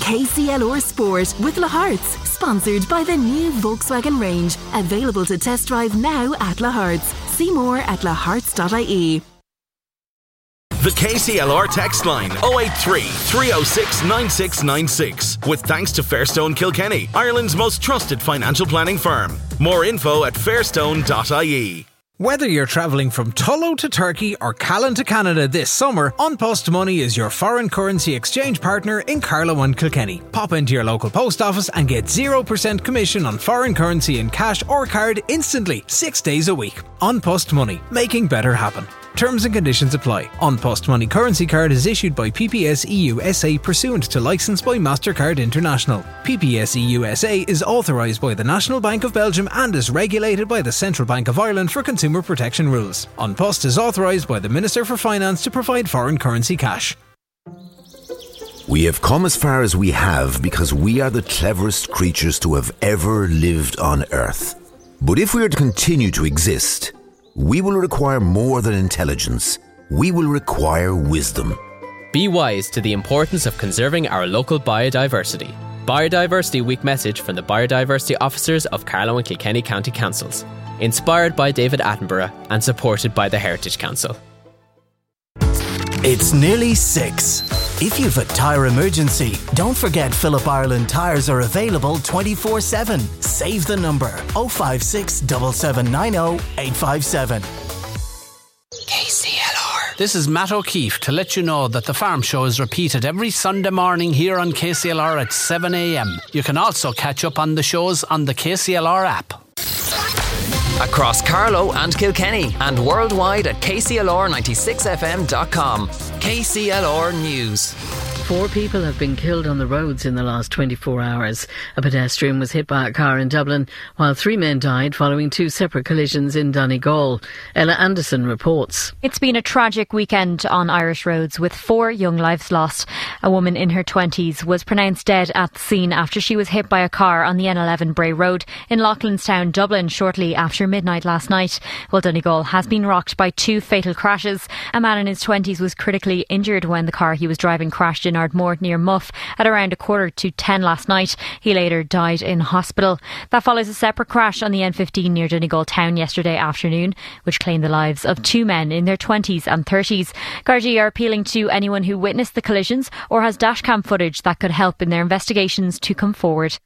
KCLR Sport with Le Hartz, sponsored by the new Volkswagen range. Available to test drive now at Le Hartz. See more at lehartz.ie. The KCLR text line 083 306 9696. With thanks to Fairstone Kilkenny, Ireland's most trusted financial planning firm. More info at fairstone.ie. Whether you're travelling from Tullow to Turkey or Callan to Canada this summer, An Post Money is your foreign currency exchange partner in Carlow and Kilkenny. Pop into your local post office and get 0% commission on foreign currency in cash or card instantly, 6 days a week. An Post Money, making better happen. Terms and conditions apply. An Post Money currency card is issued by PPS EU SA pursuant to licence by MasterCard International. PPS EU SA is authorised by the National Bank of Belgium and is regulated by the Central Bank of Ireland for consumer protection rules. An Post is authorised by the Minister for Finance to provide foreign currency cash. We have come as far as we have because we are the cleverest creatures to have ever lived on Earth. But if we are to continue to exist, we will require more than intelligence. We will require wisdom. Be wise to the importance of conserving our local biodiversity. Biodiversity Week message from the Biodiversity Officers of Carlow and Kilkenny County Councils. Inspired by David Attenborough and supported by the Heritage Council. It's nearly 6. If you've a tyre emergency, don't forget Phillip Ireland tyres are available 24/7. Save the number 056 7790 857. KCLR. This is Matt O'Keefe to let you know that the Farm Show is repeated every Sunday morning here on KCLR at 7 a.m. You can also catch up on the shows on the KCLR app. Across Carlow and Kilkenny and worldwide at kclr96fm.com. KCLR News. 4 people have been killed on the roads in the last 24 hours. A pedestrian was hit by a car in Dublin, while 3 men died following 2 separate collisions in Donegal. Ella Anderson reports. It's been a tragic weekend on Irish roads with 4 young lives lost. A woman in her 20s was pronounced dead at the scene after she was hit by a car on the N11 Bray Road in Loughlinstown, Dublin, shortly after midnight last night. Well, Donegal has been rocked by 2 fatal crashes. A man in his 20s was critically injured when the car he was driving crashed in Ardmore near Muff at around 9:45 last night. He later died in hospital. That follows a separate crash on the N15 near Donegal town yesterday afternoon, which claimed the lives of 2 men in their 20s and 30s. Gardaí are appealing to anyone who witnessed the collisions or has dashcam footage that could help in their investigations to come forward.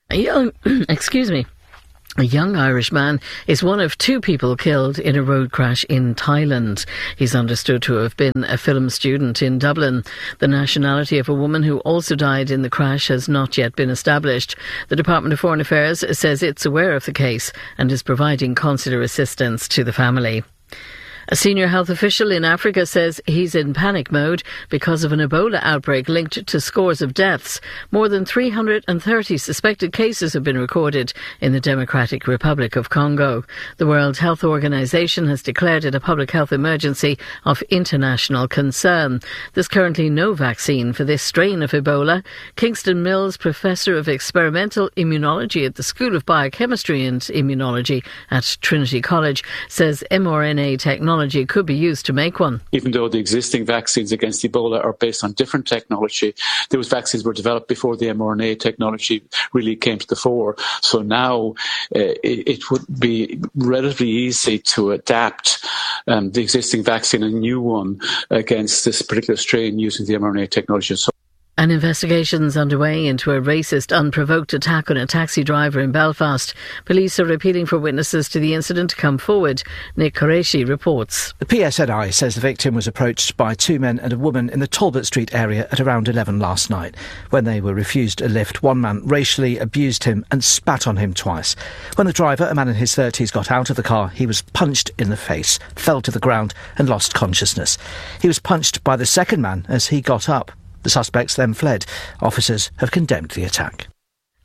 A young Irish man is one of 2 people killed in a road crash in Thailand. He's understood to have been a film student in Dublin. The nationality of a woman who also died in the crash has not yet been established. The Department of Foreign Affairs says it's aware of the case and is providing consular assistance to the family. A senior health official in Africa says he's in panic mode because of an Ebola outbreak linked to scores of deaths. More than 330 suspected cases have been recorded in the Democratic Republic of Congo. The World Health Organization has declared it a public health emergency of international concern. There's currently no vaccine for this strain of Ebola. Kingston Mills, Professor of Experimental Immunology at the School of Biochemistry and Immunology at Trinity College, says mRNA technology could be used to make one. Even though the existing vaccines against Ebola are based on different technology, those vaccines were developed before the mRNA technology really came to the fore. So now it would be relatively easy to adapt the existing vaccine, a new one, against this particular strain using the mRNA technology. An investigation's underway into a racist, unprovoked attack on a taxi driver in Belfast. Police are appealing for witnesses to the incident to come forward. Nick Qureshi reports. The PSNI says the victim was approached by 2 men and a woman in the Talbot Street area at around 11 last night. When they were refused a lift, one man racially abused him and spat on him twice. When the driver, a man in his 30s, got out of the car, he was punched in the face, fell to the ground and lost consciousness. He was punched by the second man as he got up. The suspects then fled. Officers have condemned the attack.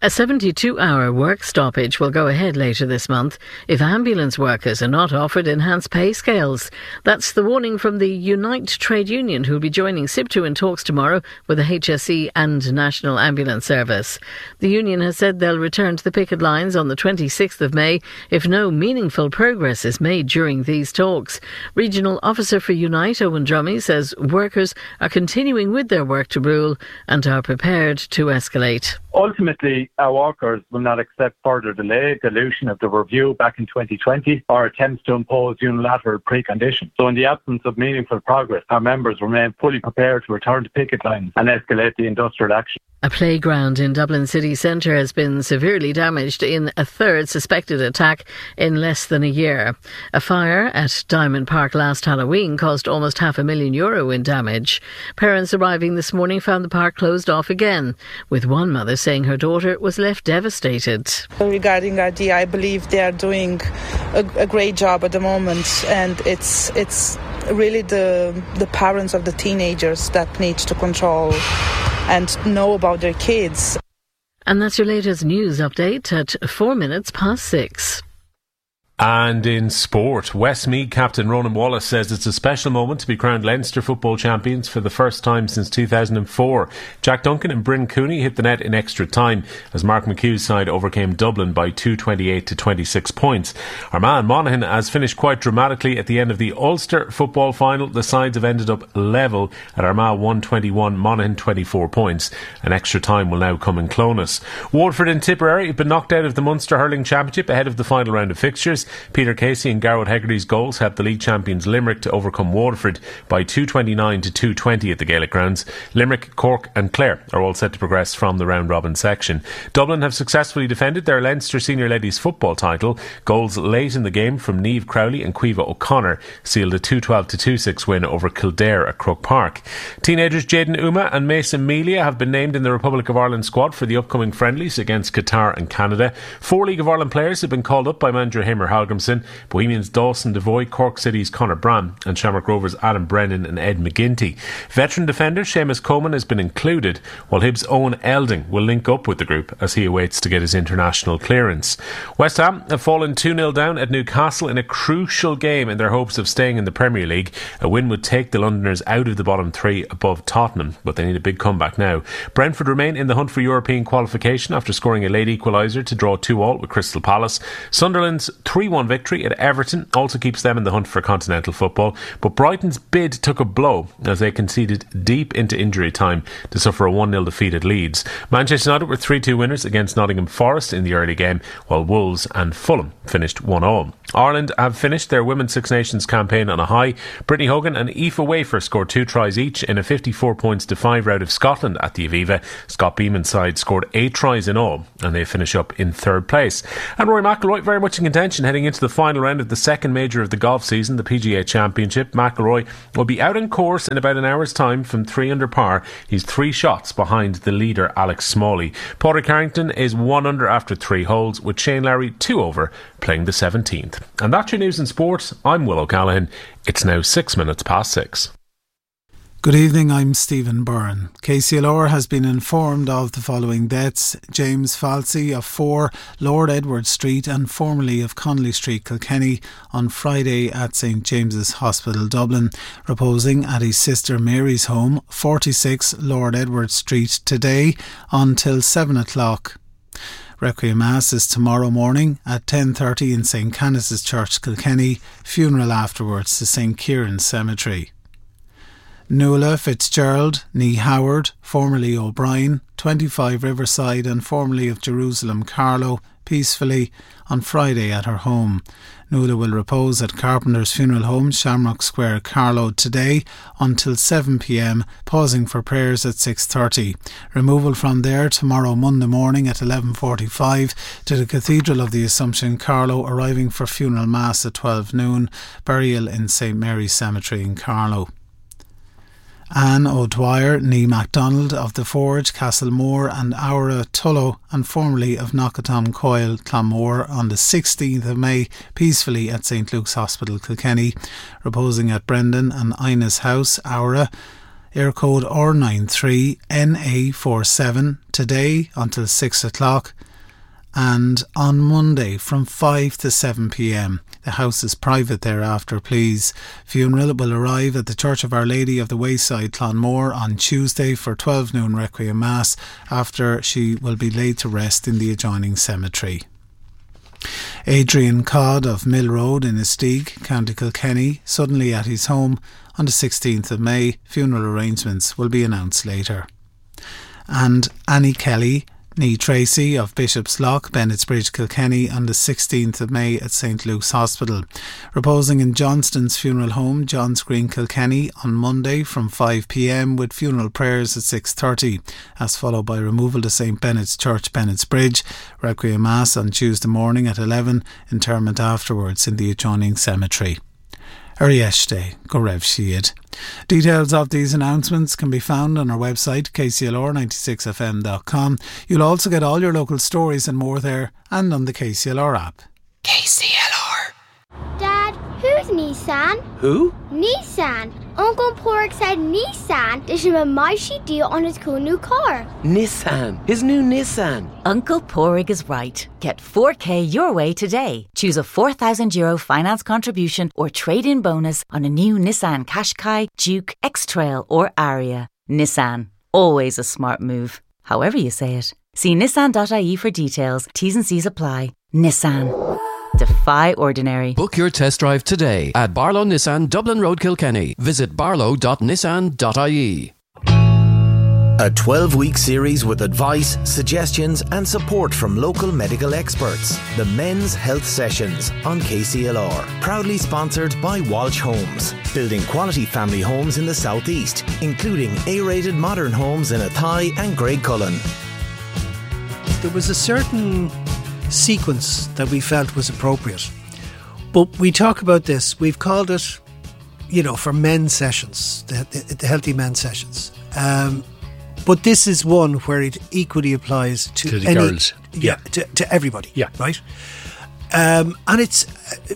A 72-hour work stoppage will go ahead later this month if ambulance workers are not offered enhanced pay scales. That's the warning from the Unite trade union, who will be joining SIPTU in talks tomorrow with the HSE and National Ambulance Service. The union has said they'll return to the picket lines on the 26th of May if no meaningful progress is made during these talks. Regional Officer for Unite, Owen Drummy, says workers are continuing with their work to rule and are prepared to escalate. Ultimately, our workers will not accept further delay, dilution of the review back in 2020 or attempts to impose unilateral preconditions. So in the absence of meaningful progress, our members remain fully prepared to return to picket lines and escalate the industrial action. A playground in Dublin city centre has been severely damaged in a third suspected attack in less than a year. A fire at Diamond Park last Halloween caused almost €500,000 in damage. Parents arriving this morning found the park closed off again, with one mother saying her daughter was left devastated. Regarding RD, I believe they are doing a great job at the moment, and it's really the parents of the teenagers that need to control and know about their kids. And that's your latest news update at 6:04. And in sport, Westmeath captain Ronan Wallace says it's a special moment to be crowned Leinster football champions for the first time since 2004. Jack Duncan and Bryn Cooney hit the net in extra time as Mark McHugh's side overcame Dublin by 228 to 26 points. Armagh Monaghan has finished quite dramatically at the end of the Ulster football final. The sides have ended up level at Armagh 121, Monaghan 24 points. An extra time will now come in Clonus. Waterford and Tipperary have been knocked out of the Munster Hurling Championship ahead of the final round of fixtures. Peter Casey and Garrett Hegarty's goals helped the league champions Limerick to overcome Waterford by 229 to 220 at the Gaelic grounds. Limerick, Cork and Clare are all set to progress from the round-robin section. Dublin have successfully defended their Leinster Senior Ladies football title. Goals late in the game from Niamh Crowley and Caoimhe O'Connor sealed a 212 to 26 win over Kildare at Croke Park. Teenagers Jaden Uma and Mason Melia have been named in the Republic of Ireland squad for the upcoming friendlies against Qatar and Canada. 4 League of Ireland players have been called up by manager Hamer Halgrimsson. Bohemians Dawson Devoy, Cork City's Conor Bram and Shamrock Rovers Adam Brennan and Ed McGinty. Veteran defender Seamus Coleman has been included, while Hibs' Owen Elding will link up with the group as he awaits to get his international clearance. West Ham have fallen 2-0 down at Newcastle in a crucial game in their hopes of staying in the Premier League. A win would take the Londoners out of the bottom 3 above Tottenham, but they need a big comeback now. Brentford remain in the hunt for European qualification after scoring a late equaliser to draw 2-2 with Crystal Palace. Sunderland's 3-1 victory at Everton also keeps them in the hunt for continental football, but Brighton's bid took a blow as they conceded deep into injury time to suffer a 1-0 defeat at Leeds. Manchester United were 3-2 winners against Nottingham Forest in the early game, while Wolves and Fulham finished 1-1. Ireland have finished their Women's Six Nations campaign on a high. Brittany Hogan and Aoife Wafer scored 2 tries each in a 54 points to 5 rout of Scotland at the Aviva. Scott Beeman's side scored 8 tries in all, and they finish up in 3rd place. And Rory McIlroy very much in contention heading into the final round of the second major of the golf season, the PGA Championship. McIlroy will be out on course in about an hour's time from 3 under par. He's 3 shots behind the leader Alex Smalley. Padraig Harrington is 1 under after 3 holes, with Shane Lowry 2 over, playing the 17th. And that's your news in sport. I'm Will O'Callaghan. It's now 6:06. Good evening, I'm Stephen Byrne. KCLR has been informed of the following deaths: James Falsey of 4 Lord Edward Street and formerly of Connolly Street, Kilkenny, on Friday at St James's Hospital, Dublin, reposing at his sister Mary's home, 46 Lord Edward Street, today until 7 o'clock. Requiem Mass is tomorrow morning at 10:30 in St Canice's Church, Kilkenny. Funeral afterwards to St Kieran's Cemetery. Nuala Fitzgerald, née Howard, formerly O'Brien, 25 Riverside and formerly of Jerusalem, Carlow, peacefully on Friday at her home. Nuala will repose at Carpenter's Funeral Home, Shamrock Square, Carlow, today until 7 p.m, pausing for prayers at 6:30. Removal from there tomorrow Monday morning at 11:45 to the Cathedral of the Assumption, Carlow, arriving for funeral mass at 12 noon, burial in St Mary's Cemetery in Carlow. Anne O'Dwyer, née MacDonald, of The Forge, Castlemore, and Aura Tullow, and formerly of Knockatom Coyle, Clonmore, on the 16th of May, peacefully at St Luke's Hospital, Kilkenny, reposing at Brendan and Ina's house, Aura, Air code R93NA47 today until 6 o'clock, and on Monday from 5 to 7 p.m. The house is private thereafter, please. Funeral will arrive at the Church of Our Lady of the Wayside, Clonmore, on Tuesday for 12 noon Requiem Mass, after she will be laid to rest in the adjoining cemetery. Adrian Codd of Mill Road in Esteig, County Kilkenny, suddenly at his home on the 16th of May. Funeral arrangements will be announced later. And Annie Kelly, Nee Tracy of Bishop's Lock, Bennett's Bridge, Kilkenny, on the 16th of May at St Luke's Hospital. Reposing in Johnston's funeral home, Johns Green, Kilkenny, on Monday from 5 p.m. with funeral prayers at 6:30, as followed by removal to St Bennett's Church, Bennett's Bridge, Requiem Mass on Tuesday morning at 11, interment afterwards in the adjoining cemetery. Arieste, go Rev Siad. Details of these announcements can be found on our website, kclr96fm.com. You'll also get all your local stories and more there, and on the KCLR app. KCLR. Dad, who's Nissan? Who? Nissan. Uncle Pork said Nissan. There's a mighty deal on his cool new car. Nissan. His new Nissan. Uncle Porrig is right. Get 4K your way today. Choose a €4,000 finance contribution or trade-in bonus on a new Nissan Qashqai, Duke, X-Trail or Aria. Nissan. Always a smart move. However you say it. See nissan.ie for details. T's and C's apply. Nissan. Defy ordinary. Book your test drive today at Barlow Nissan, Dublin Road, Kilkenny. Visit barlow.nissan.ie. A 12-week series with advice, suggestions and support from local medical experts. The Men's Health Sessions on KCLR. Proudly sponsored by Walsh Homes. Building quality family homes in the southeast, including A-rated modern homes in Athy and Graiguecullen. There was a certain sequence that we felt was appropriate. But we talk about this, we've called it, for men's sessions, the healthy men's sessions. But this is one where it equally applies to the girls. Yeah, to everybody. Yeah. Right? And it's,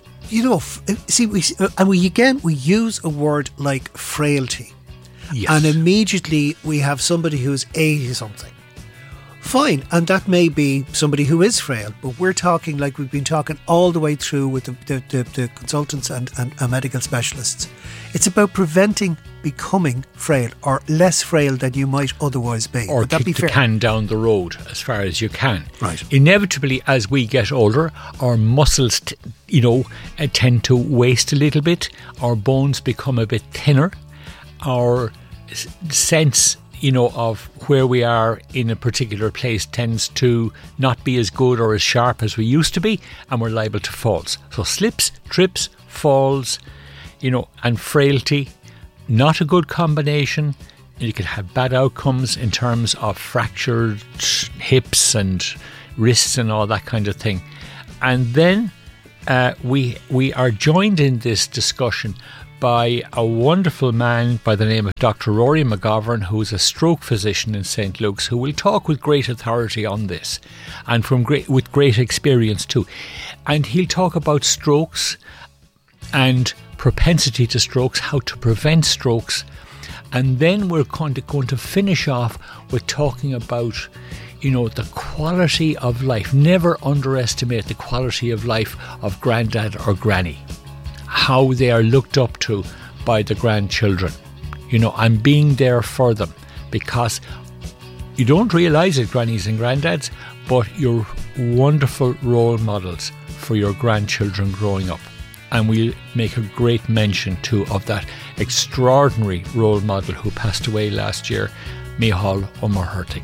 we use a word like frailty. Yes. And immediately we have somebody who's 80-something. Fine, and that may be somebody who is frail, but we're talking like we've been talking all the way through with the consultants and medical specialists. It's about preventing becoming frail or less frail than you might otherwise be. Or Would that kick be the fair? can down the road as far as you can. Right. Inevitably, as we get older, our muscles, tend to waste a little bit. Our bones become a bit thinner. Our sense of where we are in a particular place tends to not be as good or as sharp as we used to be, and we're liable to falls. So slips, trips, falls, and frailty, not a good combination. You could have bad outcomes in terms of fractured hips and wrists and all that kind of thing. And then we are joined in this discussion by a wonderful man by the name of Dr. Rory McGovern, who is a stroke physician in St. Luke's, who will talk with great authority on this and with great experience too. And he'll talk about strokes and propensity to strokes, how to prevent strokes. And then we're going to finish off with talking about the quality of life. Never underestimate the quality of life of granddad or granny. How they are looked up to by the grandchildren, and being there for them, because you don't realise it, grannies and granddads, but you're wonderful role models for your grandchildren growing up. And we'll make a great mention too of that extraordinary role model who passed away last year, Micheál O'Mahurtig.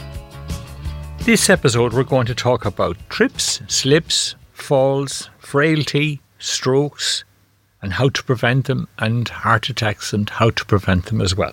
This episode we're going to talk about trips, slips, falls, frailty, strokes, and how to prevent them, and heart attacks and how to prevent them as well.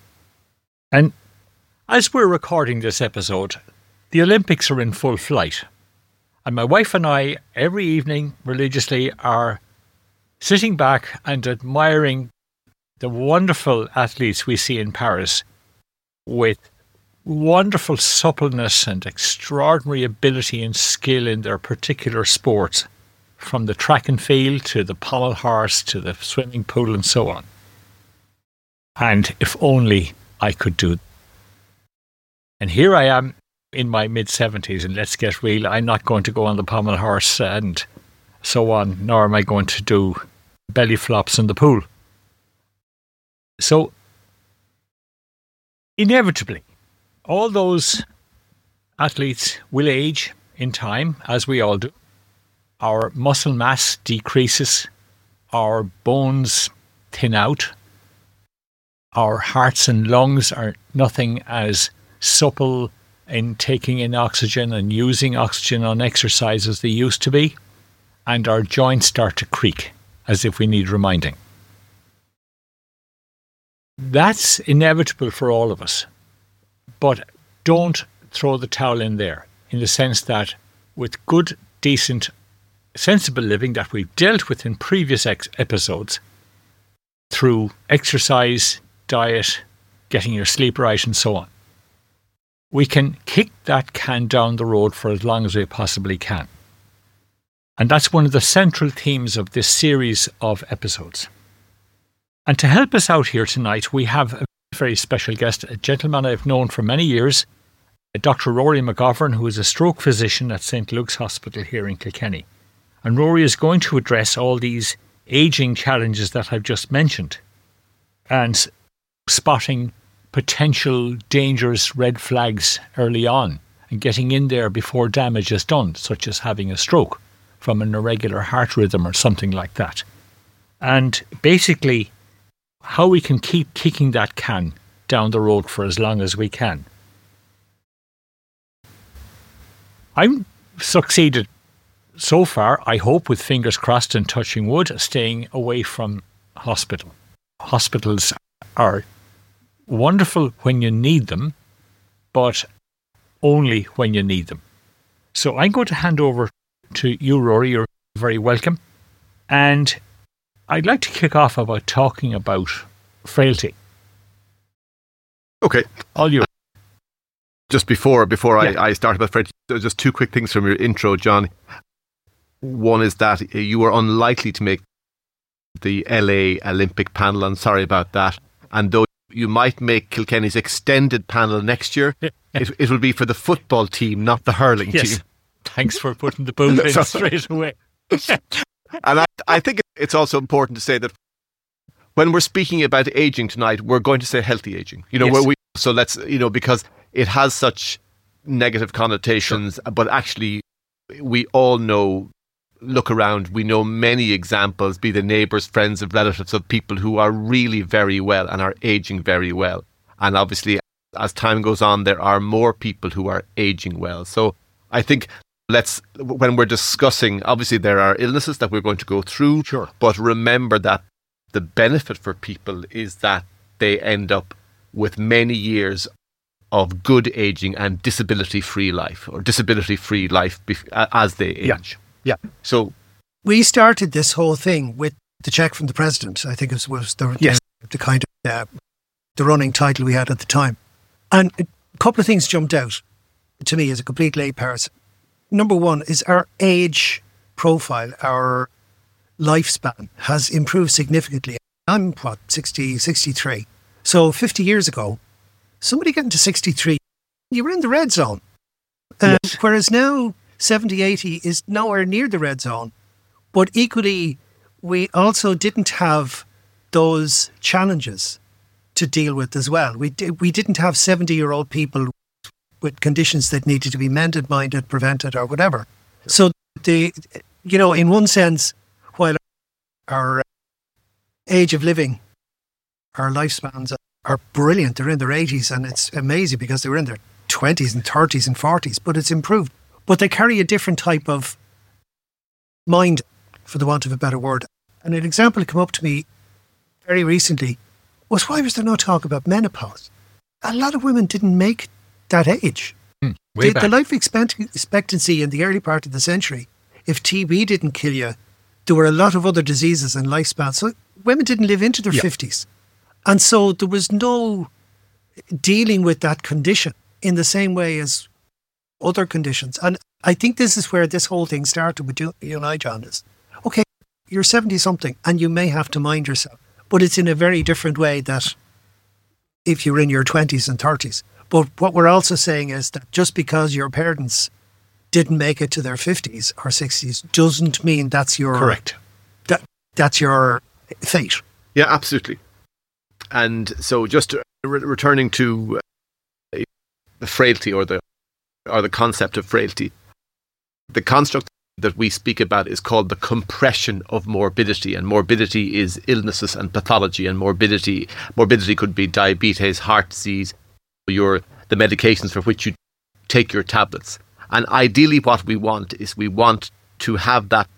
And as we're recording this episode, the Olympics are in full flight. And my wife and I, every evening religiously, are sitting back and admiring the wonderful athletes we see in Paris with wonderful suppleness and extraordinary ability and skill in their particular sports, from the track and field to the pommel horse to the swimming pool and so on. And if only I could do it. And here I am in my mid-70s, and let's get real, I'm not going to go on the pommel horse and so on, nor am I going to do belly flops in the pool. So, inevitably, all those athletes will age in time, as we all do. Our muscle mass decreases, our bones thin out, our hearts and lungs are nothing as supple in taking in oxygen and using oxygen on exercise as they used to be, and our joints start to creak as if we need reminding. That's inevitable for all of us, but don't throw the towel in there, in the sense that with good, decent, sensible living that we've dealt with in previous episodes, through exercise, diet, getting your sleep right and so on, we can kick that can down the road for as long as we possibly can. And that's one of the central themes of this series of episodes. And to help us out here tonight, we have a very special guest, a gentleman I've known for many years, Dr. Rory McGovern, who is a stroke physician at St. Luke's Hospital here in Kilkenny. And Rory is going to address all these ageing challenges that I've just mentioned and spotting potential dangerous red flags early on and getting in there before damage is done, such as having a stroke from an irregular heart rhythm or something like that. And basically, how we can keep kicking that can down the road for as long as we can. I'm succeeded so far, I hope, with fingers crossed and touching wood, staying away from hospital. Hospitals are wonderful when you need them, but only when you need them. So I'm going to hand over to you, Rory. You're very welcome. And I'd like to kick off about talking about frailty. Okay. All you. Just before I start about frailty, just two quick things from your intro, John. One is that you were unlikely to make the LA Olympic panel. I'm sorry about that. And though you might make Kilkenny's extended panel next year, it will be for the football team, not the hurling team. Thanks for putting the boom in straight away. And I think it's also important to say that when we're speaking about aging tonight, we're going to say healthy aging. So let's, because it has such negative connotations, but actually we all know, look around, we know many examples, be the neighbours, friends, of relatives of people who are really very well and are aging very well. And obviously, as time goes on, there are more people who are aging well. So I think when we're discussing, obviously there are illnesses that we're going to go through, but remember that the benefit for people is that they end up with many years of good aging and disability-free life, or disability-free life as they age. Yeah. So we started this whole thing with the check from the president. I think it was the kind of the running title we had at the time. And a couple of things jumped out to me as a complete layperson. Number one is our age profile, our lifespan has improved significantly. I'm 63. So 50 years ago, somebody getting to 63, you were in the red zone. Whereas now 70, 80 is nowhere near the red zone. But equally, we also didn't have those challenges to deal with as well. We didn't have 70-year-old people with conditions that needed to be mended, minded, prevented, or whatever. So, in one sense, while our age of living, our lifespans are brilliant, they're in their 80s, and it's amazing because they were in their 20s and 30s and 40s, but it's improved. But they carry a different type of mind, for the want of a better word. And an example that came up to me very recently was, why was there no talk about menopause? A lot of women didn't make that age. The life expectancy in the early part of the century, if TB didn't kill you, there were a lot of other diseases and lifespans. So women didn't live into their 50s. And so there was no dealing with that condition in the same way as other conditions. And I think this is where this whole thing started with you and I, John, is, okay, you're 70-something and you may have to mind yourself, but it's in a very different way that if you're in your 20s and 30s. But what we're also saying is that just because your parents didn't make it to their 50s or 60s doesn't mean that's your... Correct. That's your fate. Yeah, absolutely. And so just returning to the frailty or the concept of frailty, the construct that we speak about is called the compression of morbidity, and morbidity is illnesses and pathology, and morbidity could be diabetes, heart disease, the medications for which you take your tablets. And ideally what we want is to have that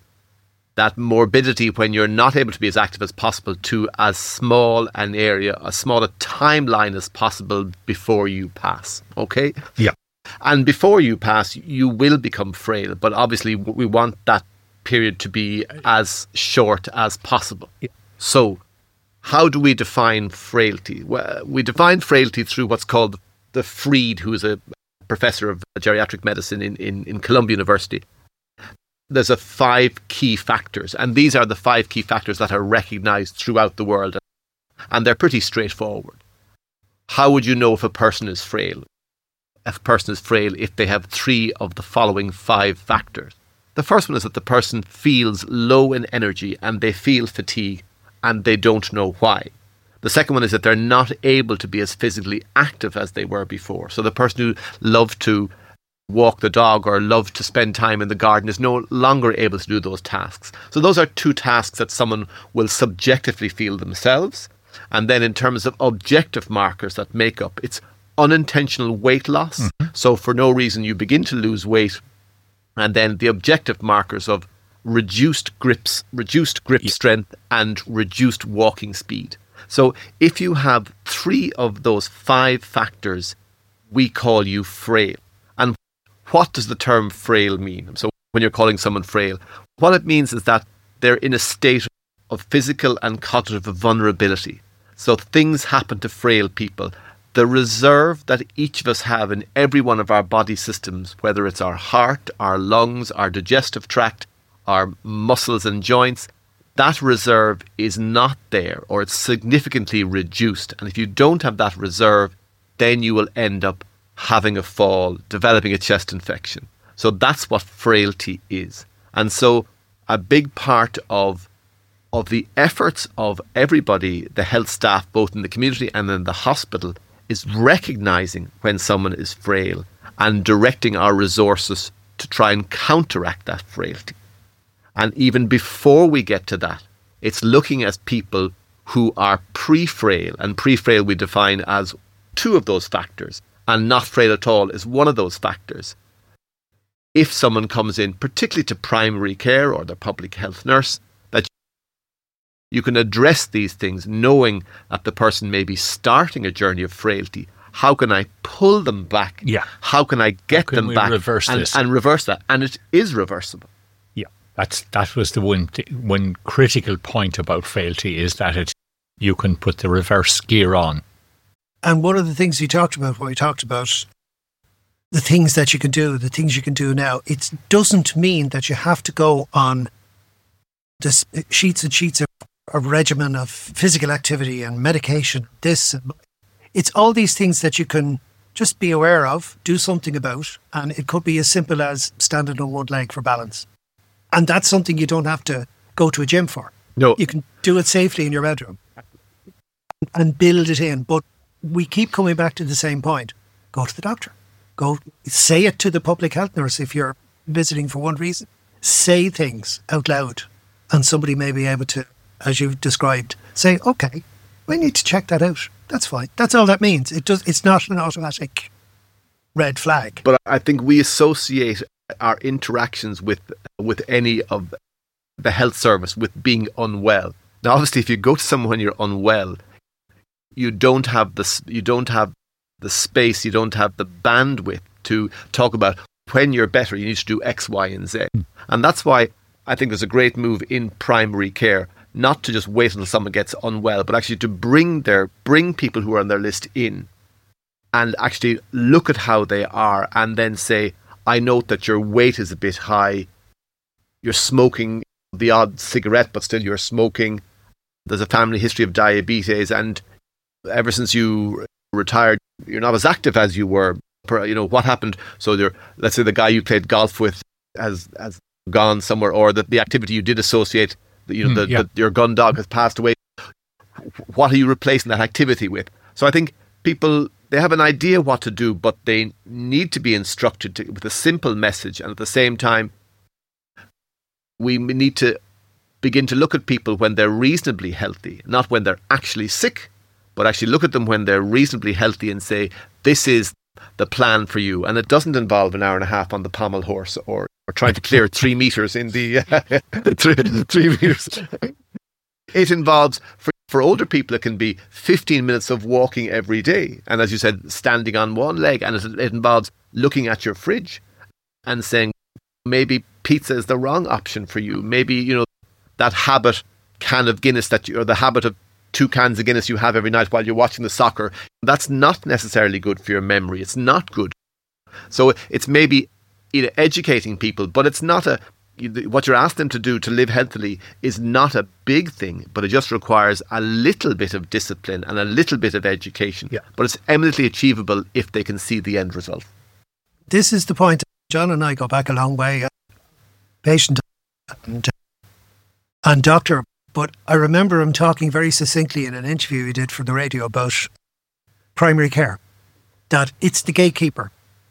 morbidity when you're not able to be as active as possible to as small an area, as small a timeline as possible before you pass. Okay? Yeah. And before you pass, you will become frail, but obviously we want that period to be as short as possible. Yeah. So, how do we define frailty? Well, we define frailty through what's called the Freed, who is a professor of geriatric medicine in Columbia University. There's 5 key factors, and these are the 5 key factors that are recognised throughout the world, and they're pretty straightforward. How would you know if a person is frail? A person is frail if they have 3 of the following 5 factors. The first one is that the person feels low in energy and they feel fatigue and they don't know why. The second one is that they're not able to be as physically active as they were before. So the person who loved to walk the dog or loved to spend time in the garden is no longer able to do those tasks. So those are 2 tasks that someone will subjectively feel themselves. And then in terms of objective markers that make up, it's unintentional weight loss. Mm-hmm. So for no reason you begin to lose weight. And then the objective markers of reduced grip strength and reduced walking speed. So if you have 3 of those 5 factors, we call you frail. And what does the term frail mean? So when you're calling someone frail, what it means is that they're in a state of physical and cognitive vulnerability. So things happen to frail people. The reserve that each of us have in every one of our body systems, whether it's our heart, our lungs, our digestive tract, our muscles and joints, that reserve is not there, or it's significantly reduced. And if you don't have that reserve, then you will end up having a fall, developing a chest infection. So that's what frailty is. And so a big part of the efforts of everybody, the health staff, both in the community and in the hospital, is recognising when someone is frail and directing our resources to try and counteract that frailty. And even before we get to that, it's looking at people who are pre-frail, and pre-frail we define as 2 of those factors, and not frail at all is one of those factors. If someone comes in, particularly to primary care or the public health nurse, that you can address these things knowing that the person may be starting a journey of frailty. How can I pull them back? Yeah. How can I get them back and reverse that? And it is reversible. That was the one critical point about frailty, is that you can put the reverse gear on. And one of the things you talked about, when we talked about the things that you can do, the things you can do now, it doesn't mean that you have to go on this sheets and sheets of a regimen of physical activity and medication, it's all these things that you can just be aware of, do something about, and it could be as simple as standing on one leg for balance. And that's something you don't have to go to a gym for. No. You can do it safely in your bedroom and build it in. But we keep coming back to the same point. Go to the doctor. Go say it to the public health nurse if you're visiting for one reason. Say things out loud, and somebody may be able to, as you've described, say, okay, we need to check that out. That's fine. That's all that means. It's not an automatic red flag. But I think we associate our interactions with any of the health service with being unwell. Now, obviously, if you go to someone when you're unwell, you don't have the space, you don't have the bandwidth to talk about when you're better, you need to do X, Y, and Z. And that's why I think there's a great move in primary care, not to just wait until someone gets unwell, but actually to bring people who are on their list in and actually look at how they are and then say, I note that your weight is a bit high, you're smoking the odd cigarette, but still you're smoking, there's a family history of diabetes, and ever since you retired, you're not as active as you were. What happened? So let's say the guy you played golf with has gone somewhere, or the activity you did associate, your gun dog has passed away. What are you replacing that activity with? So I think people, they have an idea what to do, but they need to be instructed with a simple message. And at the same time, we need to begin to look at people when they're reasonably healthy, not when they're actually sick, but actually look at them when they're reasonably healthy and say, this is the plan for you. And it doesn't involve an hour and a half on the pommel horse or trying to clear 3 meters in the 3 meters. It involves, for older people, it can be 15 minutes of walking every day. And as you said, standing on one leg. And it involves looking at your fridge and saying, maybe pizza is the wrong option for you. Maybe, that habit can of Guinness or the habit of 2 cans of Guinness you have every night while you're watching the soccer, that's not necessarily good for your memory. It's not good. So it's maybe educating people, but it's not what you're asking them to do to live healthily is not a big thing, but it just requires a little bit of discipline and a little bit of education. Yeah. But it's eminently achievable if they can see the end result. This is the point. John and I go back a long way. Patient and doctor. But I remember him talking very succinctly in an interview he did for the radio about primary care, that it's the gatekeeper.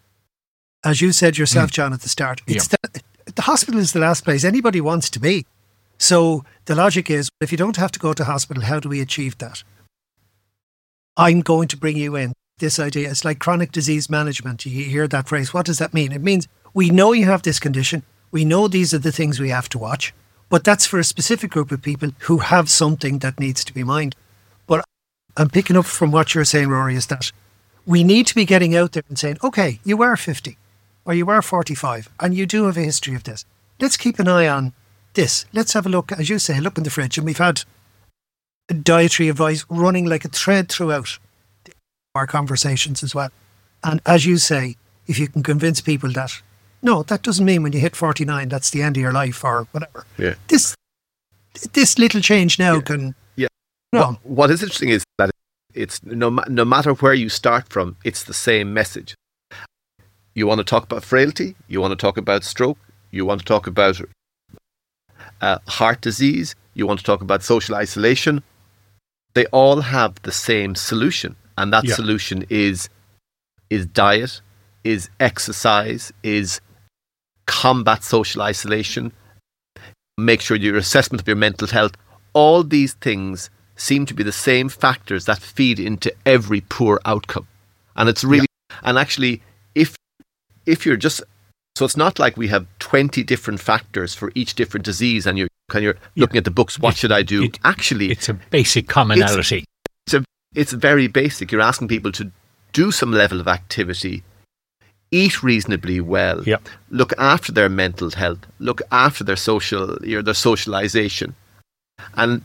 As you said yourself, John, at the start, the hospital is the last place anybody wants to be. So the logic is, if you don't have to go to hospital, how do we achieve that? I'm going to bring you in. This idea, it's like chronic disease management. You hear that phrase. What does that mean? It means we know you have this condition. We know these are the things we have to watch. But that's for a specific group of people who have something that needs to be minded. But I'm picking up from what you're saying, Rory, is that we need to be getting out there and saying, okay, you are 50 or you are 45 and you do have a history of this. Let's keep an eye on this. Let's have a look, as you say, look in the fridge. And we've had dietary advice running like a thread throughout our conversations as well. And as you say, if you can convince people that, no, that doesn't mean when you hit 49, that's the end of your life or whatever. Yeah. This little change now can... Yeah. What is interesting is that it's no matter where you start from, it's the same message. You want to talk about frailty, you want to talk about stroke, you want to talk about heart disease, you want to talk about social isolation. They all have the same solution. And that solution is diet, is exercise, is combat social isolation, make sure your assessment of your mental health. All these things seem to be the same factors that feed into every poor outcome. And it's really, and actually, if you're just, so it's not like we have 20 different factors for each different disease and you're looking at the books, what should I do? Actually, it's a basic commonality. It's very basic. You're asking people to do some level of activity, eat reasonably well, look after their mental health, look after their socialization, and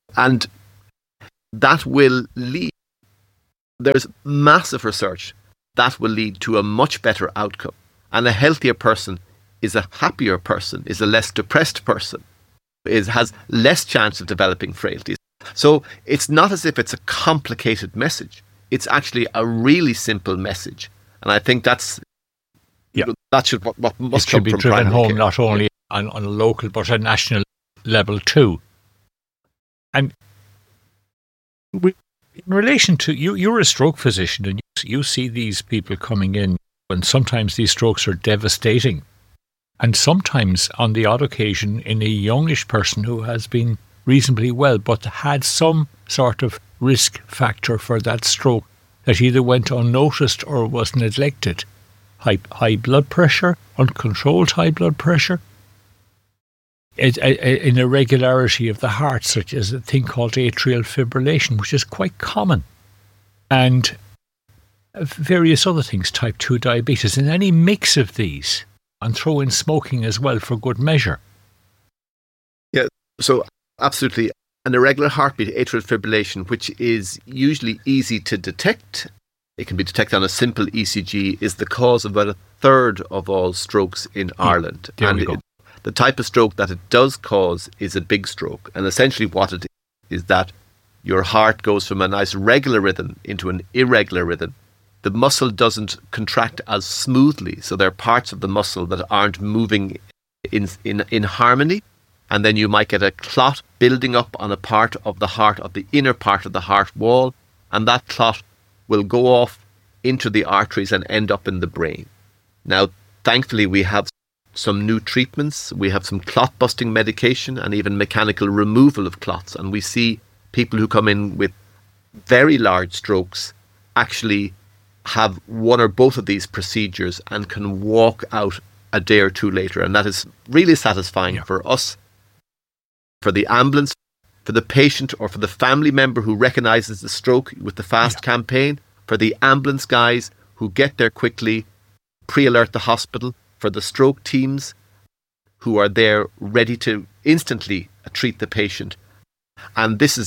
that will lead. There's massive research that will lead to a much better outcome, and a healthier person is a happier person, is a less depressed person, has less chance of developing frailties. So it's not as if it's a complicated message. It's actually a really simple message, and I think that's. That should what must it should be come driven from home care. not only on a local but a national level too. And in relation to you're a stroke physician and you see these people coming in, and sometimes these strokes are devastating, and sometimes on the odd occasion in a youngish person who has been reasonably well but had some sort of risk factor for that stroke that either went unnoticed or was neglected. High blood pressure, uncontrolled high blood pressure, an irregularity of the heart, such as a thing called atrial fibrillation, which is quite common, and various other things, type 2 diabetes, and any mix of these, and throw in smoking as well for good measure. Yeah, so absolutely. An irregular heartbeat, atrial fibrillation, which is usually easy to detect, it can be detected on a simple ECG, is the cause of about a third of all strokes in Ireland. And the type of stroke that it does cause is a big stroke. And essentially what it is that your heart goes from a nice regular rhythm into an irregular rhythm, the muscle doesn't contract as smoothly. So there are parts of the muscle that aren't moving in harmony. And then you might get a clot building up on a part of the heart, of the inner part of the heart wall. And that clot will go off into the arteries and end up in the brain. Now, thankfully, we have some new treatments. We have some clot-busting medication and even mechanical removal of clots. And we see people who come in with very large strokes actually have one or both of these procedures and can walk out a day or two later. And that is really satisfying for us, for the ambulance, for the patient or for the family member who recognises the stroke with the FAST campaign, for the ambulance guys who get there quickly, pre-alert the hospital, for the stroke teams who are there ready to instantly treat the patient. And let's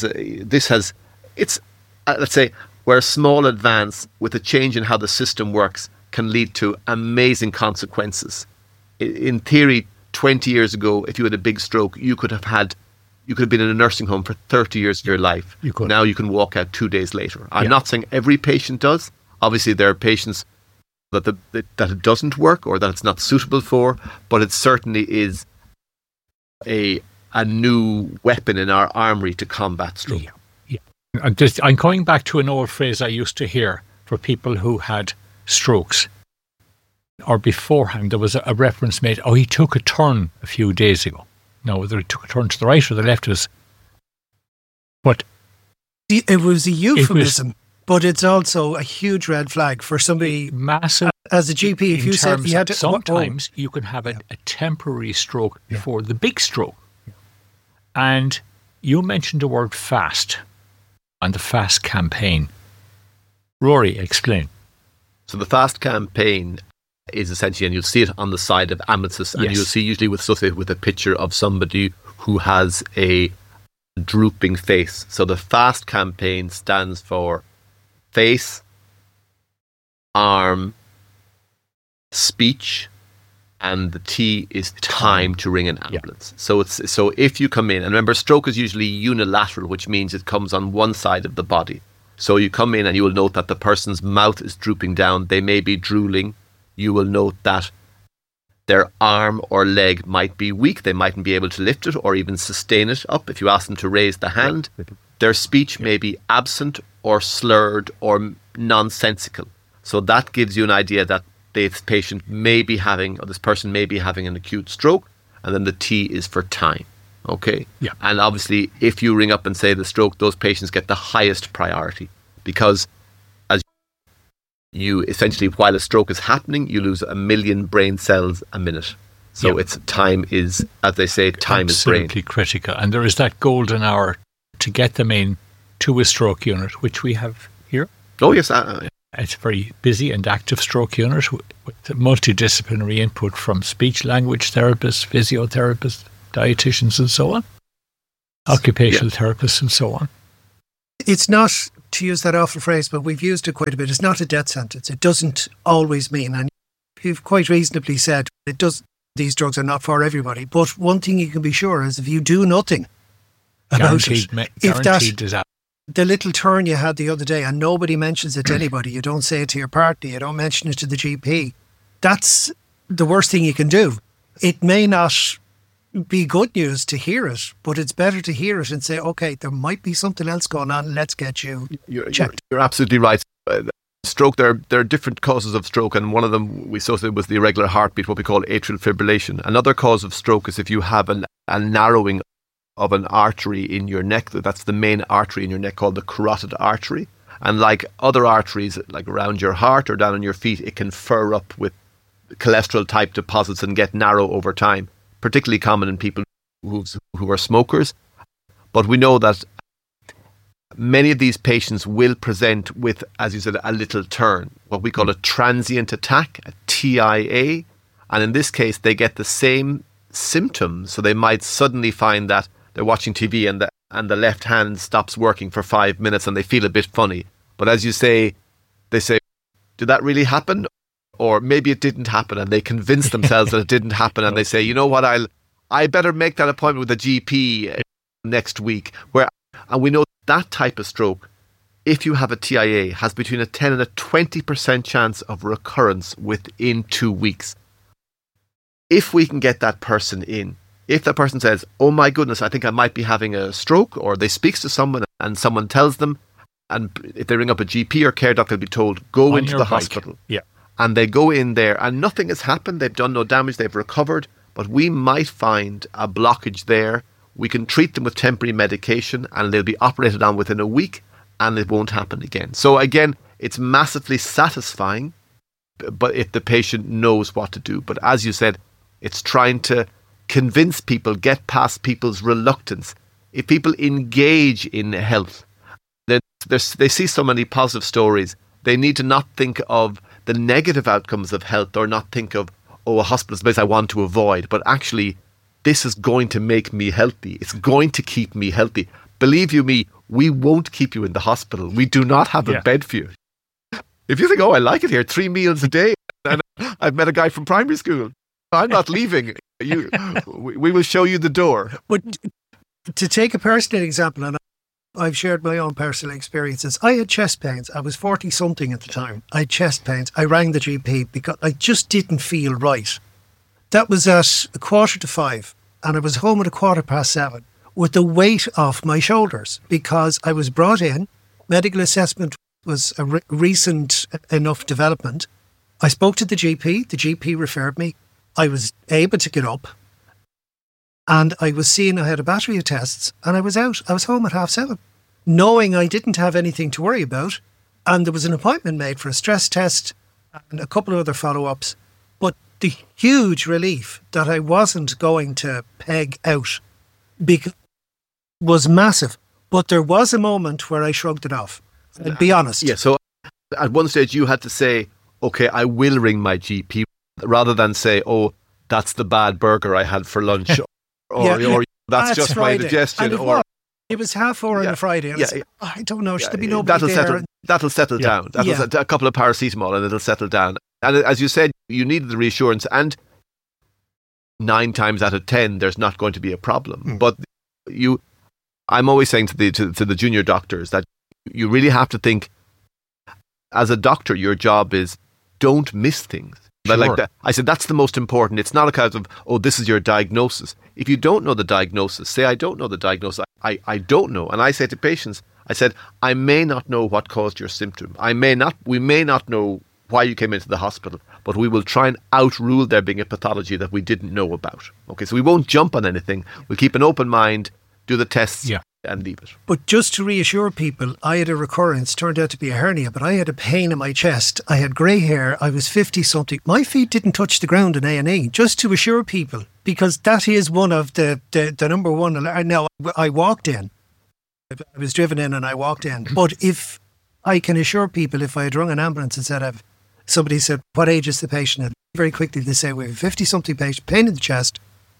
say, where a small advance with a change in how the system works can lead to amazing consequences. In theory, 20 years ago, if you had a big stroke, you could have been in a nursing home for 30 years of your life. Now you can walk out 2 days later. I'm not saying every patient does. Obviously, there are patients that it doesn't work or that it's not suitable for, but it certainly is a new weapon in our armory to combat stroke. I'm coming back to an old phrase I used to hear for people who had strokes. Or beforehand, there was a reference made, he took a turn a few days ago. Now, whether he took a turn to the right or the left but it was a euphemism, but it's also a huge red flag for somebody massive. As a GP, if you said you had to, sometimes you can have a temporary stroke before the big stroke. And you mentioned the word FAST and the FAST campaign. Rory, explain. So the FAST campaign is essentially, and you'll see it on the side of ambulances, and you'll see usually associated with a picture of somebody who has a drooping face. So the FAST campaign stands for face, arm, speech, and the T is time to ring an ambulance. So if you come in, and remember, stroke is usually unilateral, which means it comes on one side of the body. So you come in and you will note that the person's mouth is drooping down. They may be drooling. You will note that their arm or leg might be weak. They mightn't be able to lift it or even sustain it up if you ask them to raise the hand. Their speech may be absent or slurred or nonsensical. So that gives you an idea that this patient may be having, or this person may be having an acute stroke, and then the T is for time. Okay? Yeah. And obviously, if you ring up and say the stroke, those patients get the highest priority because as you essentially, while a stroke is happening, you lose 1 million brain cells a minute. So it's time is, as they say, time is brain. Absolutely critical. And there is that golden hour to get them in to a stroke unit, which we have here. Oh, yes. It's a very busy and active stroke unit with multidisciplinary input from speech language therapists, physiotherapists, dietitians and so on, occupational therapists and so on. It's not, to use that awful phrase, but we've used it quite a bit, it's not a death sentence. It doesn't always mean, and you've quite reasonably said, these drugs are not for everybody. But one thing you can be sure is if you do nothing about it, the little turn you had the other day and nobody mentions it to anybody, you don't say it to your partner, you don't mention it to the GP, that's the worst thing you can do. It may not be good news to hear it, but it's better to hear it and say, okay, there might be something else going on, let's get you checked. You're absolutely right. Stroke, there are different causes of stroke, and one of them we associate with the irregular heartbeat, what we call atrial fibrillation. Another cause of stroke is if you have a narrowing of an artery in your neck. That's the main artery in your neck called the carotid artery. And like other arteries, like around your heart or down on your feet, it can fur up with cholesterol type deposits and get narrow over time, particularly common in people who are smokers. But we know that many of these patients will present with, as you said, a little turn, what we call a transient attack, a TIA. And in this case, they get the same symptoms. So they might suddenly find that they're watching TV and the left hand stops working for 5 minutes and they feel a bit funny. But as you say, they say, did that really happen? Or maybe it didn't happen, and they convince themselves that it didn't happen, and they say, you know what, I better make that appointment with a GP next week, where And we know that type of stroke, if you have a TIA, has between a 10 and a 20% chance of recurrence within 2 weeks. If we can get that person in, if that person says, oh my goodness, I think I might be having a stroke, or they speak to someone and someone tells them, and if they ring up a GP or care doctor, they'll be told, go into the hospital. Yeah. And they go in there and nothing has happened. They've done no damage. They've recovered. But we might find a blockage there. We can treat them with temporary medication and they'll be operated on within a week and it won't happen again. So again, it's massively satisfying, but if the patient knows what to do. But as you said, it's trying to convince people, get past people's reluctance. If people engage in health, they see so many positive stories. They need to not think of the negative outcomes of health, or not think of, oh, a hospital is a place I want to avoid, but actually this is going to make me healthy. It's going to keep me healthy. Believe you me, we won't keep you in the hospital. We do not have a bed for you. If you think, oh, I like it here, 3 meals a day, and I've met a guy from primary school, I'm not leaving. We will show you the door. But to take a personal example, and I've shared my own personal experiences. I had chest pains. I was 40-something at the time. I had chest pains. I rang the GP because I just didn't feel right. That was at 4:45, and I was home at 7:15 with the weight off my shoulders because I was brought in. Medical assessment was a recent enough development. I spoke to the GP. The GP referred me. I was able to get up. And I was seeing I had a battery of tests and I was out. I was home at 7:30, knowing I didn't have anything to worry about. And there was an appointment made for a stress test and a couple of other follow-ups. But the huge relief that I wasn't going to peg out was massive. But there was a moment where I shrugged it off. I'll be honest. Yeah, so at one stage you had to say, okay, I will ring my GP, rather than say, oh, that's the bad burger I had for lunch. Or that's just Friday. My digestion. It was 4:30 on a Friday. And I don't know, should there be nobody there? That'll settle down. A couple of paracetamol and it'll settle down. And as you said, you needed the reassurance, and 9 times out of 10, there's not going to be a problem. But I'm always saying to the junior doctors that you really have to think, as a doctor, your job is don't miss things. Sure. Like that. I said that's the most important. It's not a case of, oh, this is your diagnosis. If you don't know the diagnosis, say, I don't know the diagnosis. I don't know. And I say to patients, I said, I may not know what caused your symptom. We may not know why you came into the hospital, but we will try and outrule there being a pathology that we didn't know about. Okay, so we won't jump on anything. We'll keep an open mind, do the tests, and leave it. But just to reassure people, I had a recurrence, turned out to be a hernia, but I had a pain in my chest. I had grey hair. I was 50-something. My feet didn't touch the ground in A&E, just to assure people, because that is one of the number one. Now, I walked in. I was driven in and I walked in. But if I can assure people, if I had rung an ambulance and said, somebody said, what age is the patient? And very quickly they say, we have a 50-something patient, pain in the chest,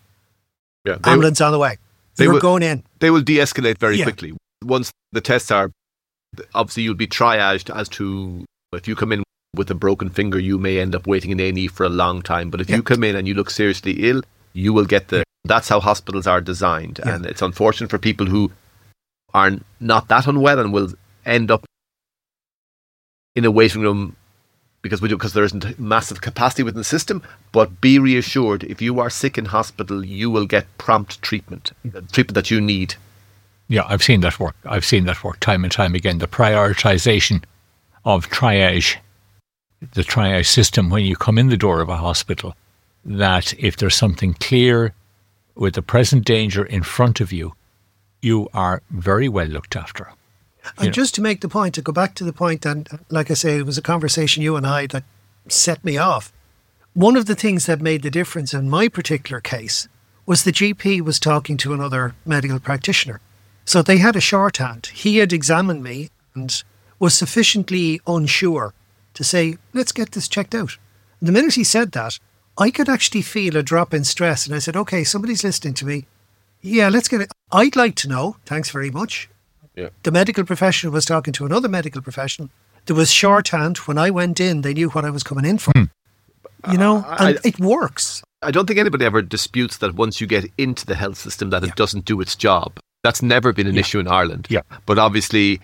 ambulance on the way. You're going in. They will de-escalate very quickly. Once the tests are, obviously you'll be triaged as to, if you come in with a broken finger, you may end up waiting in A&E for a long time. But if you come in and you look seriously ill, you will get that's how hospitals are designed. And it's unfortunate for people who are not that unwell and will end up in a waiting room because there isn't massive capacity within the system. But be reassured, if you are sick in hospital, you will get prompt treatment that you need. Yeah, I've seen that work. Time and time again. The prioritisation of triage, the triage system when you come in the door of a hospital, that if there's something clear with the present danger in front of you, you are very well looked after. And just to make the point, to go back to the point, and like I say, it was a conversation you and I that set me off. One of the things that made the difference in my particular case was the GP was talking to another medical practitioner. So they had a shorthand. He had examined me and was sufficiently unsure to say, let's get this checked out. And the minute he said that, I could actually feel a drop in stress. And I said, okay, somebody's listening to me. Yeah, let's get it. I'd like to know. Thanks very much. Yeah. The medical professional was talking to another medical professional. There was shorthand. When I went in, they knew what I was coming in for. You know, and it works. I don't think anybody ever disputes that once you get into the health system that it doesn't do its job. That's never been an issue in Ireland. Yeah. But obviously,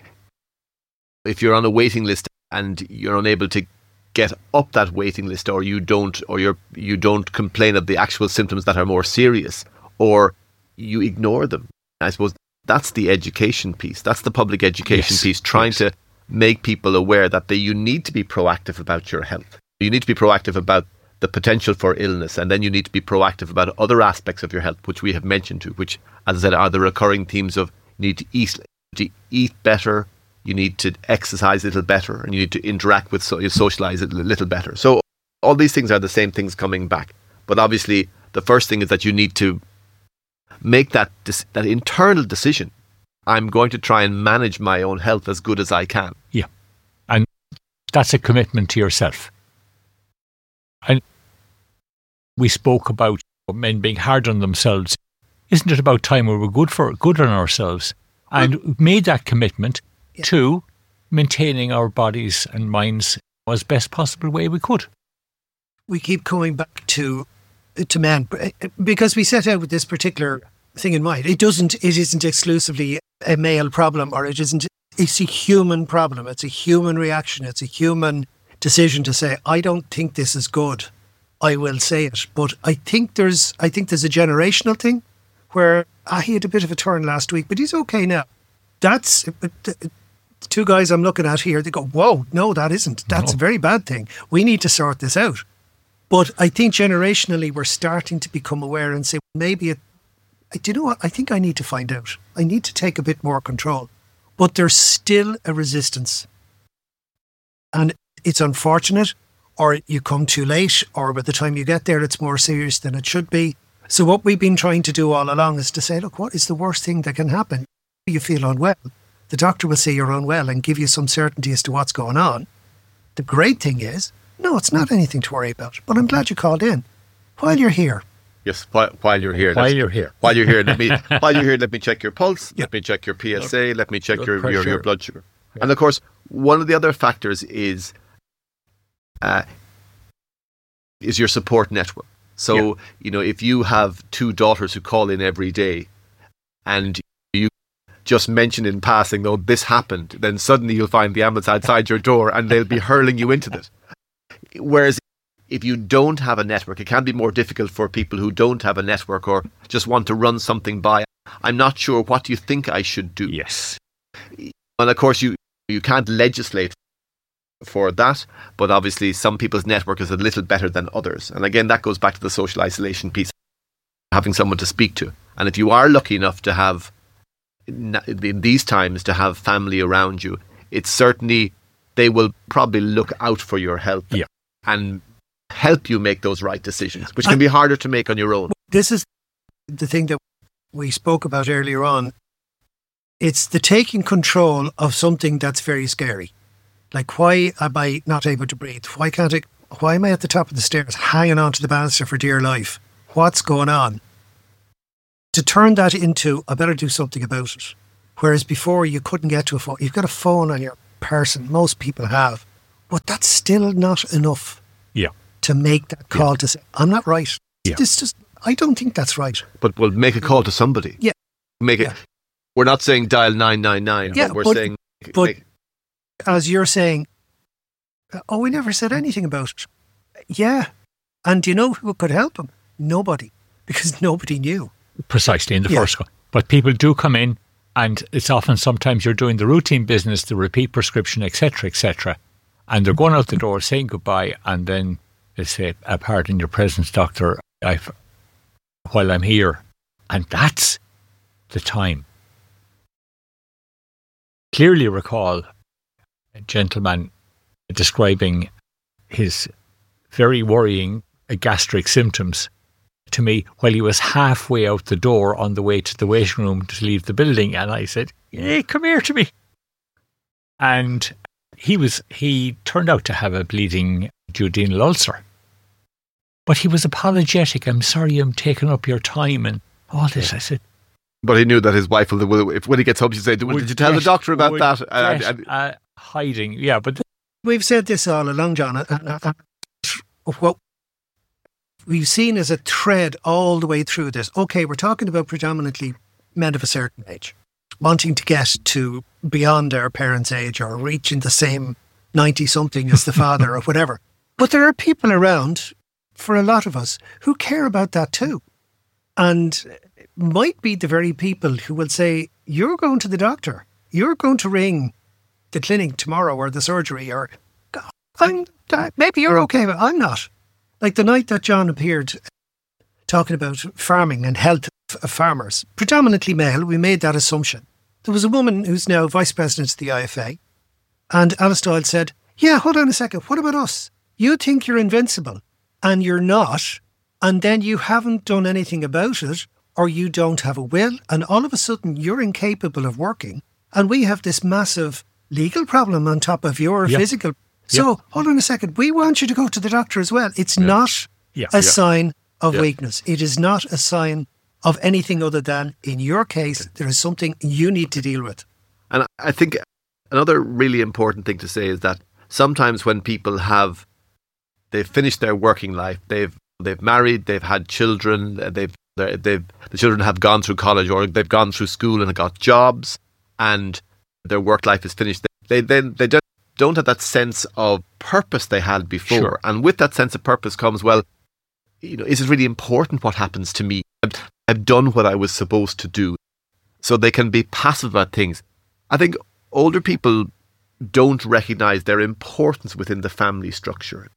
if you're on a waiting list and you're unable to get up that waiting list, or you don't complain of the actual symptoms that are more serious, or you ignore them, I suppose that's the education piece. That's the public education piece, trying to make people aware that you need to be proactive about your health. You need to be proactive about the potential for illness, and then you need to be proactive about other aspects of your health, which we have mentioned too, which, as I said, are the recurring themes of you need to eat better, you need to exercise a little better, and you need to interact with, you socialise a little better. So all these things are the same things coming back. But obviously, the first thing is that you need to make that internal decision. I'm going to try and manage my own health as good as I can. Yeah. And that's a commitment to yourself. And we spoke about men being hard on themselves. Isn't it about time we were good on ourselves and made that commitment to maintaining our bodies and minds as best possible way we could? We keep coming back to men because we set out with this particular thing in mind. It isn't exclusively a male problem, or it's a human problem. It's a human reaction. It's a human decision to say, I don't think this is good. I will say it. But I think there's a generational thing where he had a bit of a turn last week, but he's okay now. That's the two guys I'm looking at here. They go, whoa, no, that isn't. That's a very bad thing. We need to sort this out. But I think generationally we're starting to become aware and say, maybe do you know what? I think I need to find out. I need to take a bit more control. But there's still a resistance. And it's unfortunate, or you come too late, or by the time you get there, it's more serious than it should be. So what we've been trying to do all along is to say, look, what is the worst thing that can happen? You feel unwell. The doctor will say you're unwell and give you some certainty as to what's going on. The great thing is, no, it's not anything to worry about. But I'm glad you called in. While you're here. Yes, while you're here. While you're here, let me check your pulse. Let me check your PSA. Let me check your blood sugar. Yeah. And of course, one of the other factors is your support network. So if you have two daughters who call in every day, and you just mention in passing, "Oh, this happened," then suddenly you'll find the ambulance outside your door, and they'll be hurling you into this. Whereas if you don't have a network, it can be more difficult for people who don't have a network or just want to run something by. I'm not sure, what do you think I should do? Yes. And of course, you can't legislate for that, but obviously some people's network is a little better than others. And again, that goes back to the social isolation piece, having someone to speak to. And if you are lucky enough to have, in these times, to have family around you, it's certainly, they will probably look out for your health and help you make those right decisions, which can be harder to make on your own. This is the thing that we spoke about earlier on. It's the taking control of something that's very scary. Like, why am I not able to breathe? Why am I at the top of the stairs hanging on to the banister for dear life? What's going on? To turn that into, I better do something about it. Whereas before you couldn't get to a phone. You've got a phone on your person. Most people have. But that's still not enough. Yeah. To make that call to say, I'm not right. Yeah. I don't think that's right. But we'll make a call to somebody. Yeah. Make it. We're not saying dial 999. Yeah, but we're saying. But as you're saying, we never said anything about it. Yeah. And do you know who could help them? Nobody. Because nobody knew. Precisely, in the first one. But people do come in, and it's often sometimes you're doing the routine business, the repeat prescription, etc., and they're going out the door saying goodbye, and then they say, pardon your presence, doctor, while I'm here. And that's the time. Clearly recall a gentleman describing his very worrying gastric symptoms to me while he was halfway out the door on the way to the waiting room to leave the building. And I said, hey, come here to me. And he turned out to have a bleeding duodenal ulcer. But he was apologetic. I'm sorry I'm taking up your time and all this. I said. But he knew that his wife will, if when he gets home, she'd say, did you tell the doctor about that? Hiding, yeah. But we've said this all along, John. What we've seen as a thread all the way through this. Okay, we're talking about predominantly men of a certain age, wanting to get to beyond our parents' age or reaching the same 90-something as the father or whatever. But there are people around, for a lot of us, who care about that too. And might be the very people who will say, you're going to the doctor, you're going to ring the clinic tomorrow or the surgery, or maybe you're okay, but I'm not. Like the night that John appeared talking about farming and health of farmers, predominantly male, we made that assumption. There was a woman who's now vice president of the IFA, and Alice Doyle said, yeah, hold on a second, what about us? You think you're invincible, and you're not, and then you haven't done anything about it, or you don't have a will, and all of a sudden you're incapable of working, and we have this massive legal problem on top of your physical. So, hold on a second, we want you to go to the doctor as well. It's not a sign of weakness. It is not a sign of anything other than, in your case, there is something you need to deal with. And I think another really important thing to say is that sometimes when people they've finished their working life, they've married, they've had children, the children have gone through college or they've gone through school and got jobs, and their work life is finished. They don't have that sense of purpose they had before. Sure. And with that sense of purpose comes, well, is it really important what happens to me? I've done what I was supposed to do. So they can be passive about things. I think older people don't recognise their importance within the family structure.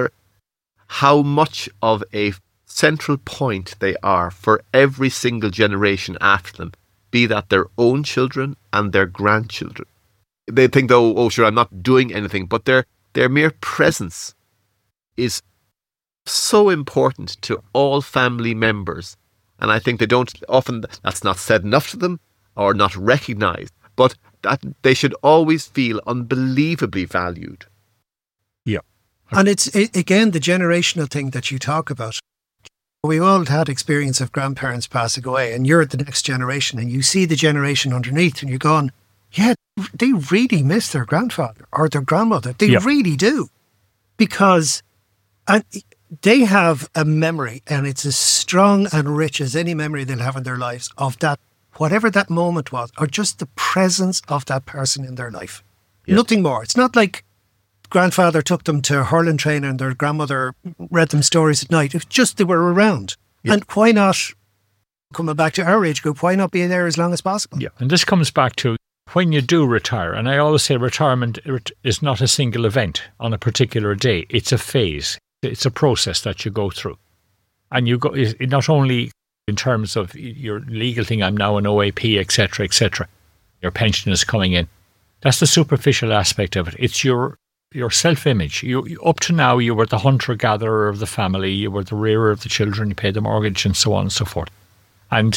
How much of a central point they are for every single generation after them, be that their own children and their grandchildren. They think, though, oh sure, I'm not doing anything, but their mere presence is so important to all family members. And I think they don't often, that's not said enough to them or not recognised, but that they should always feel unbelievably valued. Yeah. And it's, again, the generational thing that you talk about. We all had experience of grandparents passing away, and you're the next generation, and you see the generation underneath, and you're going, yeah, they really miss their grandfather or their grandmother. They really do. Because they have a memory, and it's as strong and rich as any memory they'll have in their lives of that, whatever that moment was, or just the presence of that person in their life. Yes. Nothing more. It's not like grandfather took them to hurling training and their grandmother read them stories at night. It's just they were around. Yeah. And why not, coming back to our age group, why not be there as long as possible? Yeah, and this comes back to when you do retire, and I always say retirement is not a single event on a particular day. It's a phase. It's a process that you go through. And you go not only in terms of your legal thing, I'm now an OAP, etc., etc. Your pension is coming in. That's the superficial aspect of it. It's your self-image. Up to now, you were the hunter-gatherer of the family. You were the rearer of the children. You paid the mortgage and so on and so forth. And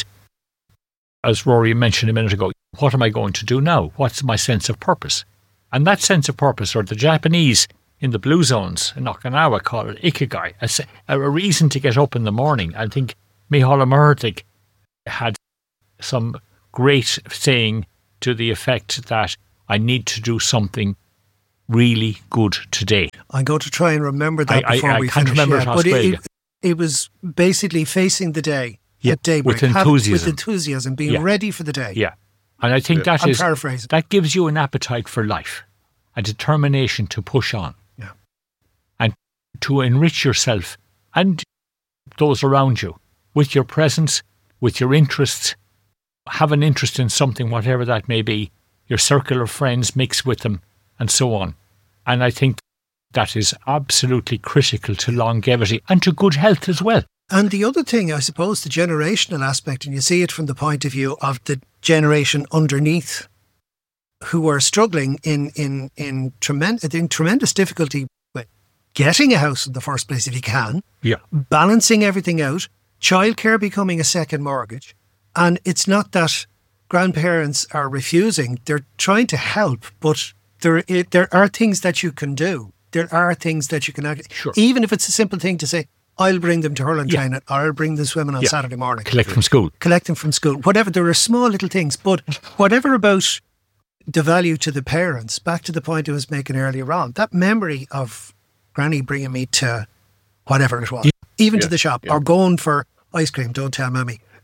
as Rory mentioned a minute ago, what am I going to do now? What's my sense of purpose? And that sense of purpose, or the Japanese in the blue zones in Okinawa call it ikigai, a reason to get up in the morning. I think Micheál Martig had some great saying to the effect that I need to do something really good today. I'm going to try and remember that before we can't finish. Remember it, but it was basically facing the day at daybreak. With enthusiasm. With enthusiasm, being ready for the day. Yeah. And I think I'm paraphrasing. That gives you an appetite for life, a determination to push on. Yeah. And to enrich yourself and those around you with your presence, with your interests. Have an interest in something, whatever that may be, your circle of friends, mix with them, and so on. And I think that is absolutely critical to longevity and to good health as well. And the other thing, I suppose, the generational aspect, and you see it from the point of view of the generation underneath who are struggling in tremendous difficulty with getting a house in the first place if you can, balancing everything out, childcare becoming a second mortgage. And it's not that grandparents are refusing, they're trying to help, but there are things that you can do. There are things that you can act. Sure. Even if it's a simple thing to say, I'll bring them to hurling training, or I'll bring them swimming on Saturday morning. Collect from school. Whatever. There are small little things, but whatever about the value to the parents, back to the point I was making earlier on, that memory of Granny bringing me to whatever it was, even to the shop, or going for ice cream, don't tell Mummy,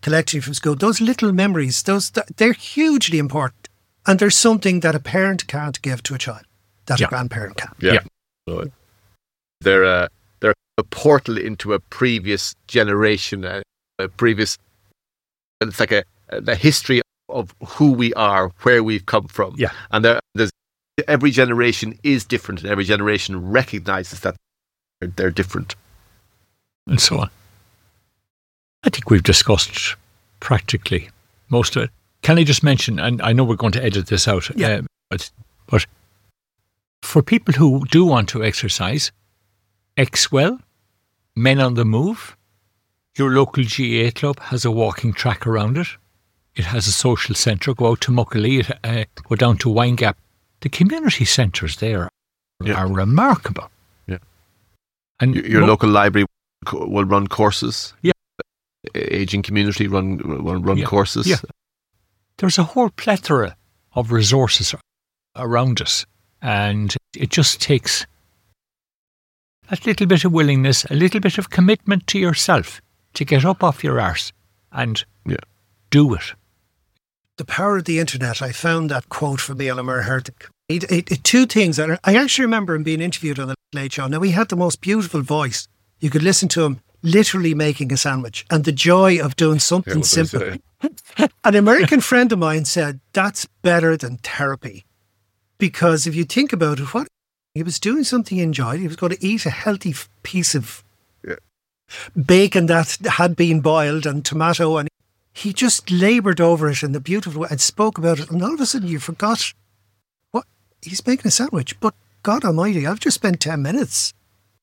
collecting from school, those little memories, they're hugely important. And there's something that a parent can't give to a child that a grandparent can. Yeah. They're a portal into a previous generation, it's like the history of who we are, where we've come from. Yeah. And there's every generation is different, and every generation recognises that they're different. And so on. I think we've discussed practically most of it. Can I just mention, and I know we're going to edit this out, but for people who do want to exercise, Xwell, Men on the Move, your local GAA club has a walking track around it. It has a social centre. Go out to Muckalee, go down to Winegap. The community centres there are remarkable. Yeah. And your local library will run courses. Yeah. Aging community run courses. Yeah. There's a whole plethora of resources around us, and it just takes a little bit of willingness, a little bit of commitment to yourself to get up off your arse and do it. The power of the internet. I found that quote from Ian O'Meara. Two things. I actually remember him being interviewed on the Late Show. Now, he had the most beautiful voice. You could listen to him literally making a sandwich, and the joy of doing something simple. An American friend of mine said, that's better than therapy. Because if you think about it, what he was doing something he enjoyed. He was going to eat a healthy piece of bacon that had been boiled and tomato, and he just laboured over it in the beautiful way and spoke about it. And all of a sudden you forgot what he's making a sandwich. But God Almighty, I've just spent 10 minutes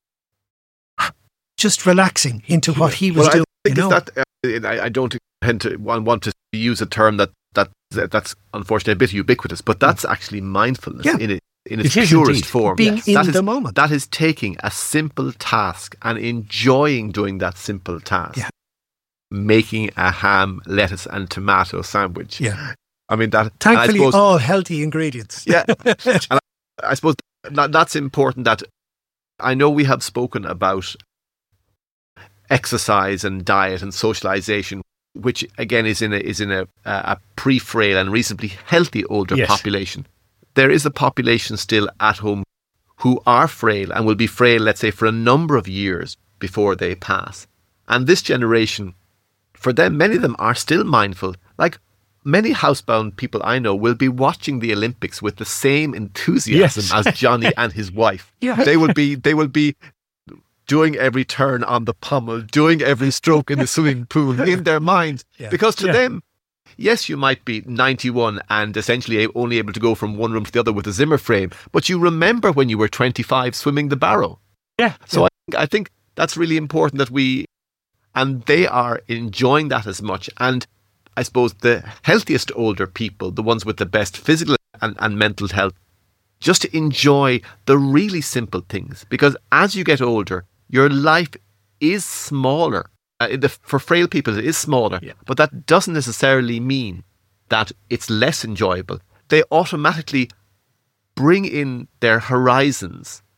just relaxing into what he was doing. I don't tend to want to use a term that's unfortunately a bit ubiquitous, but that's actually mindfulness in its purest form. Being in the moment. That is taking a simple task and enjoying doing that simple task. Yeah. Making a ham, lettuce and tomato sandwich. Yeah. I mean, that... Thankfully, all healthy ingredients. Yeah. And I suppose that's important. That I know we have spoken about exercise and diet and socialisation, which again is in a pre-frail and reasonably healthy older population. There is a population still at home who are frail and will be frail, let's say, for a number of years before they pass. And this generation, for them, many of them are still mindful. Like many housebound people I know will be watching the Olympics with the same enthusiasm as Johnny and his wife. Yeah. They will be doing every turn on the pommel, doing every stroke in the swimming pool in their minds. Yeah. Because to them, yes, you might be 91 and essentially only able to go from one room to the other with a Zimmer frame, but you remember when you were 25 swimming the Barrow. Yeah. So I think that's really important and they are enjoying that as much. And I suppose the healthiest older people, the ones with the best physical and mental health, just to enjoy the really simple things. Because as you get older, your life is smaller. For frail people, it is smaller. Yeah. But that doesn't necessarily mean that it's less enjoyable. They automatically bring in their horizons